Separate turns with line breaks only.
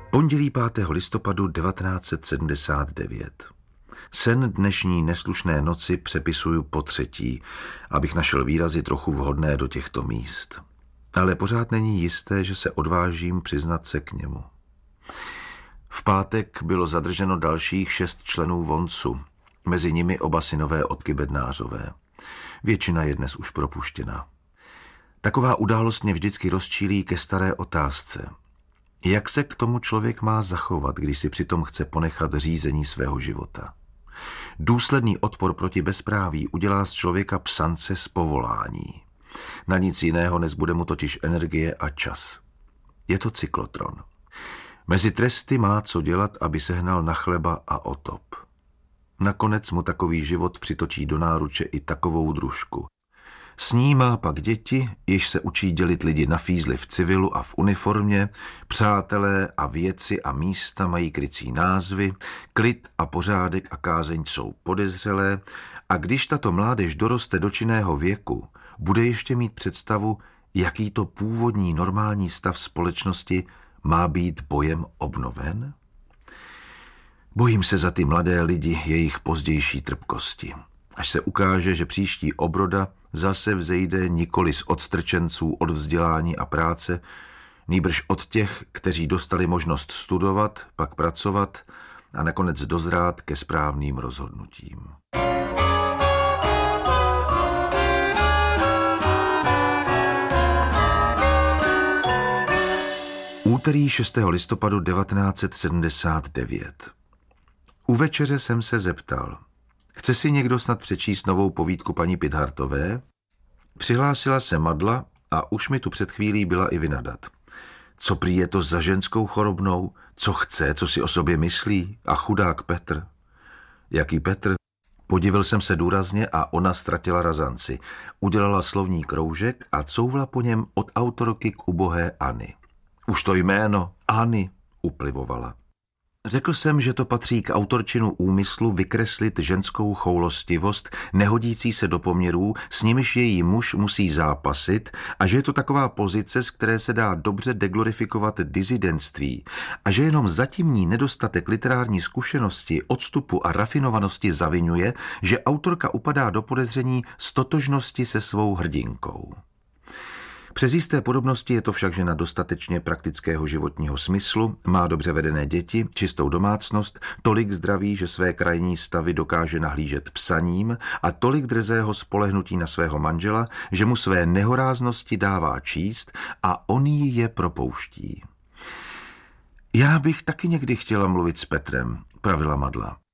Pondělí 5. listopadu 1979. Sen dnešní neslušné noci přepisuju potřetí, abych našel výrazy trochu vhodné do těchto míst. Ale pořád není jisté, že se odvážím přiznat se k němu. V pátek bylo zadrženo dalších 6 členů Voncu, mezi nimi oba synové Otky Bednářové. Většina je dnes už propuštěna. Taková událost mě vždycky rozčílí ke staré otázce. Jak se k tomu člověk má zachovat, když si přitom chce ponechat řízení svého života? Důsledný odpor proti bezpráví udělá z člověka psance z povolání. Na nic jiného nezbude mu totiž energie a čas. Je to cyklotron. Mezi tresty má co dělat, aby sehnal na chleba a otop. Nakonec mu takový život přitočí do náruče i takovou družku. S ní má pak děti, jež se učí dělit lidi na fízly v civilu a v uniformě, přátelé a věci a místa mají krycí názvy, klid a pořádek a kázeň jsou podezřelé a když tato mládež doroste do činného věku, bude ještě mít představu, jaký to původní normální stav společnosti má být bojem obnoven? Bojím se za ty mladé lidi jejich pozdější trpkosti. Až se ukáže, že příští obroda zase vzejde nikoli z odstrčenců od vzdělání a práce, nýbrž od těch, kteří dostali možnost studovat, pak pracovat a nakonec dozrát ke správným rozhodnutím. Úterý 6. listopadu 1979. U večeře jsem se zeptal: chce si někdo snad přečíst novou povídku paní Pidhartové? Přihlásila se Madla a už mi tu před chvílí byla i vynadat. Co prý je to za ženskou chorobnou? Co chce, co si o sobě myslí? A chudák Petr. Jaký Petr? Podivil jsem se důrazně a ona ztratila razanci. Udělala slovní kroužek a couvla po něm od autorky k ubohé Anny. Už to jméno Anny, uplivovala. Řekl jsem, že to patří k autorčinu úmyslu vykreslit ženskou choulostivost, nehodící se do poměrů, s nimiž její muž musí zápasit, a že je to taková pozice, z které se dá dobře deglorifikovat disidentství, a že jenom zatímní nedostatek literární zkušenosti, odstupu a rafinovanosti zaviňuje, že autorka upadá do podezření z totožnosti se svou hrdinkou. Přes jisté podobnosti je to však žena dostatečně praktického životního smyslu, má dobře vedené děti, čistou domácnost, tolik zdraví, že své krajní stavy dokáže nahlížet psaním a tolik drzého spolehnutí na svého manžela, že mu své nehoráznosti dává číst a on jí je propouští. Já bych taky někdy chtěla mluvit s Petrem, pravila Madla.